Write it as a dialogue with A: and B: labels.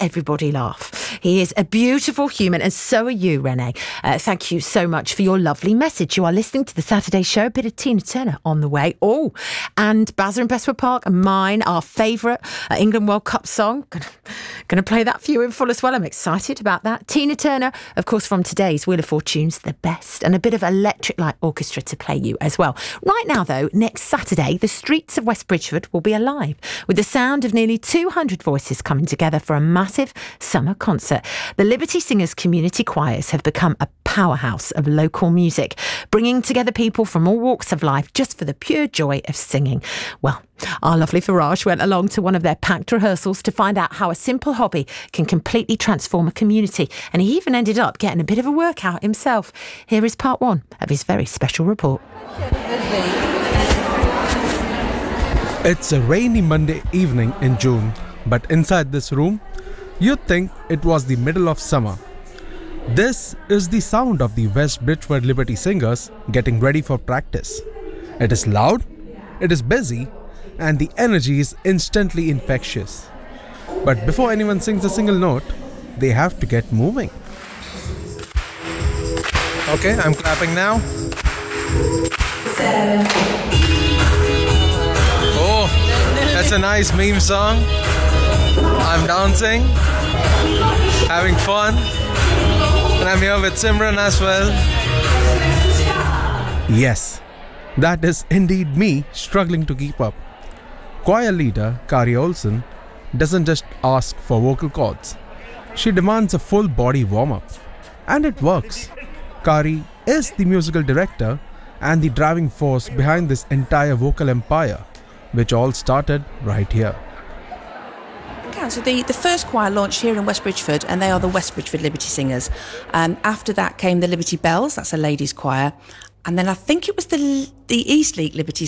A: everybody laugh. He is a beautiful human, and so are you, Renee. Thank you so much for your lovely message. You are listening to the Saturday Show. A bit of Tina Turner on the way. Oh, and Bazza and Bestwood Park, mine, our favourite England World Cup song. Going to play that for you in full as well. I'm excited about that. Tina Turner, of course, from today's Wheel of Fortune's The Best, and a bit of Electric Light Orchestra to play you as well. Right now, though, next Saturday, the streets of West Bridgford will be alive with the sound of nearly 200 voices coming together for a massive summer concert. The Liberty Singers community choirs have become a powerhouse of local music, bringing together people from all walks of life just for the pure joy of singing. Well, our lovely Farage went along to one of their packed rehearsals to find out how a simple hobby can completely transform a community, and he even ended up getting a bit of a workout himself. Here is part one of his very special report.
B: It's a rainy Monday evening in June, but inside this room, you'd think it was the middle of summer. This is the sound of the West Bridgford Liberty Singers getting ready for practice. It is loud, it is busy, and the energy is instantly infectious. But before anyone sings a single note, they have to get moving. Okay, I'm clapping now. Oh, that's a nice meme song. I'm dancing, having fun, and I'm here with Simran as well. Yes, that is indeed me struggling to keep up. Choir leader Kari Olsen doesn't just ask for vocal cords. She demands a full body warm-up. And it works. Kari is the musical director and the driving force behind this entire vocal empire, which all started right here.
C: So the first choir launched here in West Bridgford, and they are the West Bridgford Liberty Singers. After that came the Liberty Bells, that's a ladies' choir. And then I think it was the Eastleigh Liberty